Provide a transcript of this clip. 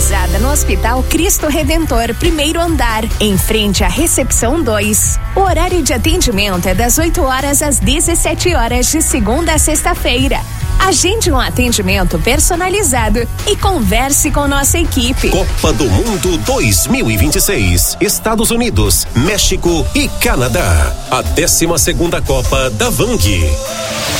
localizada no Hospital Cristo Redentor, primeiro andar, em frente à recepção 2. O horário de atendimento é das 8 horas às 17 horas de segunda a sexta-feira. Agende um atendimento personalizado e converse com nossa equipe. Copa do Mundo 2026, Estados Unidos, México e Canadá. A 12ª Copa da Vang.